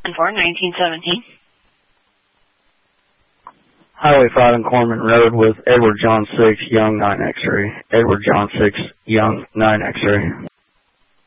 1917. Highway 5 and Corman Road with Edward John 6, Young 9 X-ray. Edward John 6, Young 9 X-ray.